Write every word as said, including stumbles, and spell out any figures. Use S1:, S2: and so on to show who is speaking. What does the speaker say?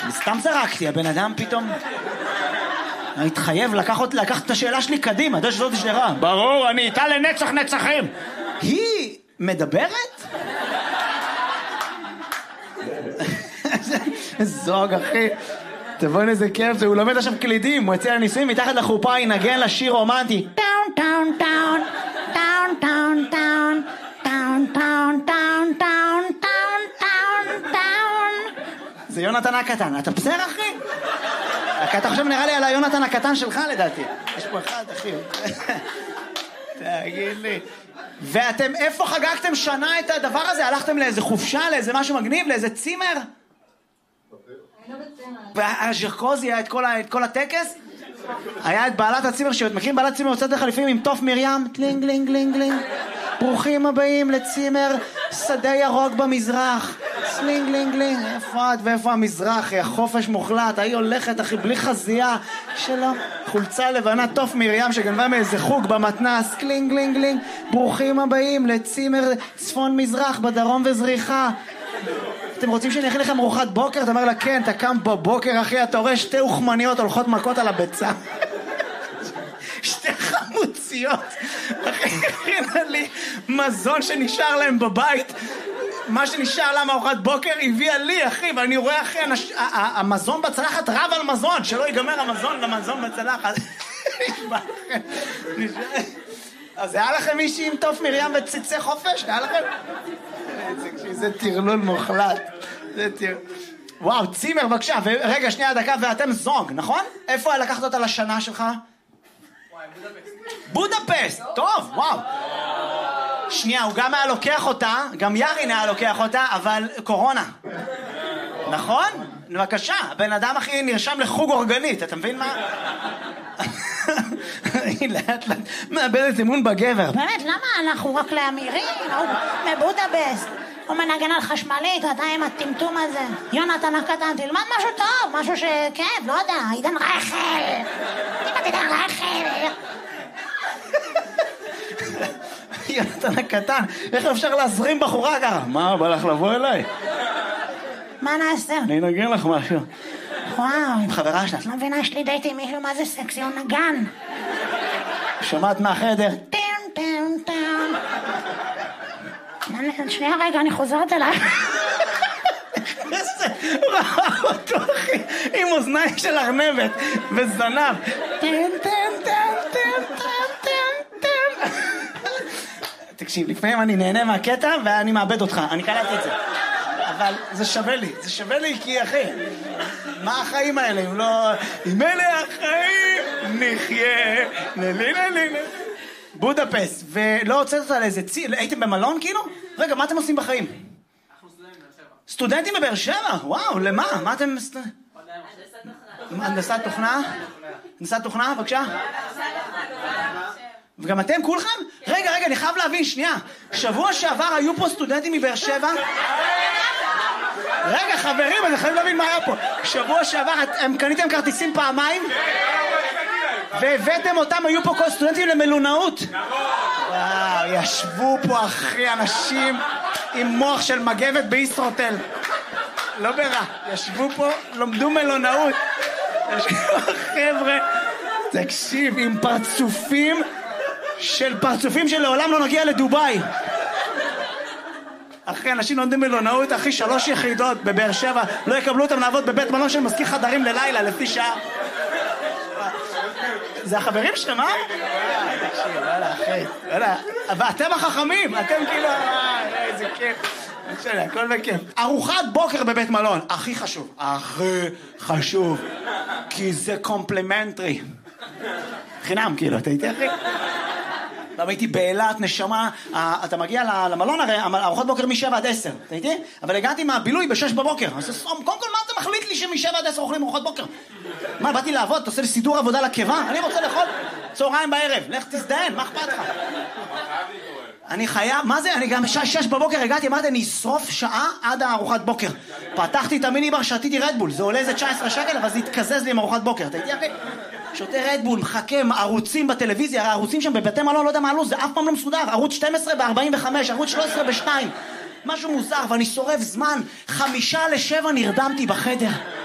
S1: סתם זרקתי, הבן אדם פתאום... התחייב לקחת, לקחת את השאלה שלי קדימה, אתה יודע שזאת שאלה. ברור, אני איתה לנצח נצחים. היא מדברת? זוג, אחי. תבוא איזה כיף, הוא לומד עכשיו קלידים, הוא יצא לניסויים, מתחת לחופה ינגן לשיר רומנטי. טאון, טאון, טאון, טאון, טאון, טאון, טאון, טאון, טאון, טאון, טאון, טאון, טאון. זה יונתן הקטן, אתה בסדר, אחי? אתה חושב נראה לי על היונתן הקטן שלך, לדעתי. יש פה אחד, אחי. תגיד לי. ואתם, איפה חגגתם שנה את הדבר הזה? הלכתם לאיזה חופשה, לאיזה משהו מגניב, לאיזה צימר? והז'רקוזי היה את כל, את כל הטקס? היה את בעלת הצימר, שמכירים בעלת צימר יוצאת לך לפעמים עם תוף מרים, טלינג, לינג, לינג, לינג. ברוכים הבאים לצימר שדה ירוק במזרח. סלינג, לינג, לינג. איפה את ואיפה המזרח? החופש מוחלט. היא הולכת, אחי, בלי חזייה. שלום. חולצה לבנה, תוף מרים שגנבה מאיזה חוג במתנס. קלינג, לינג, לינג. ברוכים הבאים לצימר צפון מזרח בדרום וזריחה. אתם רוצים שאני אכין לכם ארוחת בוקר? אתה אומר לה, כן, אתה קם בבוקר, אחי, אתה רואה שתי אוכמניות הולכות מכות על הביצה. שתי חמוציות. אחי, הכינה לי מזון שנשאר להם בבית. מה שנשאר לה מארוחת בוקר הביאה לי, אחי, ואני רואה, אחי, המזון בצלחת רב על מזון, שלא ייגמר המזון למזון בצלחת. אז היה לכם מישהי עם תוף מרים וציצי חופש? היה לכם? זה תרלול מוחלט. זה תרלול. וואו, צימר, בבקשה. ורגע, שנייה, דקה, ואתם זוג, נכון? איפה לקחת אותה לשנה שלך?
S2: וואי, בודפסט.
S1: בודפסט, טוב, וואו. שנייה, הוא גם היה לוקח אותה, גם ירין היה לוקח אותה, אבל קורונה. נכון? בבקשה, הבן אדם הכי נרשם לחוג אורגנית, אתה מבין מה? היא לאט לאט מאבדת אמון בגבר.
S3: באמת, למה אנחנו רק לאמירים? הוא מבודפסט, הוא מנגן על חשמלית, אתה עם הטמטום הזה. יונתן הקטן, תלמד משהו טוב, משהו שכיף, לא יודע, עידן רייכל. תלמד עידן רייכל.
S1: יונתן הקטן, איך אפשר להזרים בחורה ככה? מה, בא לך לבוא אליי?
S3: מה נעשה?
S1: אני אנגן לך משהו.
S3: וואו.
S1: עם חברה שלה.
S3: לא מבינה, יש לי דייט עם מישהו, מה זה סקסי, הוא נגן.
S1: שמעת מהחדר?
S3: טם, טם, טם. שנייה רגע, אני חוזרת אליי.
S1: איזה ראה אותו, אחי, עם אוזניים של ארנבת וזנב. טם, טם, טם, טם, טם, טם, טם. תקשיב, לפעמים אני נהנה מהקטע ואני מאבד אותך, אני קלטתי את זה. אבל זה שווה לי, זה שווה לי כי אחי, מה החיים האלה אם לא... אם אלה החיים נחיה, נלילה לילה. בודפסט, ולא הוצאת אותה לאיזה צי... הייתם במלון כאילו? רגע, מה אתם עושים בחיים?
S2: אנחנו סטודנטים בבאר שבע.
S1: סטודנטים בבאר שבע? וואו, למה? מה אתם... הנדסת תוכנה? הנדסת תוכנה, בבקשה. וגם אתם כולכם? רגע, רגע, אני חייב להבין, שנייה. שבוע שעבר היו פה סטודנטים מבאר שבע? רגע, חברים, אני חייב להבין מה היה פה. שבוע שעבר, הם קניתם כרטיסים פעמיים? והבאתם אותם, היו פה כל סטודנטים למלונאות? וואו, ישבו פה, אחי, אנשים עם מוח של מגבת בישרוטל. לא ברע, ישבו פה, לומדו מלונאות. ישבו, חבר'ה, תקשיב, עם פרצופים של פרצופים שלעולם לא נגיע לדוביי. אחי, אנשים לומדים מלונאות, אחי, שלוש יחידות בבאר שבע, לא יקבלו אותם לעבוד בבית מלון של מזכיר חדרים ללילה, לפי שעה. זה החברים שלהם, אה? תקשיב, וואלה, אחי, וואלה. ואתם החכמים, אתם כאילו, איזה כיף. בסדר, הכל בכיף. ארוחת בוקר בבית מלון, הכי חשוב. הכי חשוב. כי זה קומפלימנטרי. חינם, כאילו, אתה איתי, אחי? פעם הייתי באילת, נשמה, אתה מגיע למלון הרי, ארוחות בוקר משבע עד עשר, אתה איתי? אבל הגעתי מהבילוי בשש בבוקר. אז קודם כל, מה אתה מחליט לי שמשבע עד עשר אוכלים ארוחות בוקר? מה, באתי לעבוד? אתה עושה לי סידור עבודה לקיבה? אני רוצה לאכול צהריים בערב. לך תזדיין, מה אכפת לך? אני חייב, מה זה? אני גם בשעה שש בבוקר הגעתי, אמרתי, אני אשרוף שעה עד הארוחת בוקר. פתחתי את המיניבר, שתיתי רדבול, זה עולה איזה תשע עשרה שקל, אבל זה התקזז לי עם ארוחת בוקר. אתה איתי, אחי? שותה רדבול, מחכה, ערוצים בטלוויזיה, הערוצים שם בבתי מלון, לא יודע מה עלו, זה אף פעם לא מסודר. ערוץ שתים עשרה ב-ארבעים וחמש, ערוץ שלוש עשרה ב-שתיים. משהו מוזר, ואני שורף זמן. חמישה לשבע נרדמתי בחדר.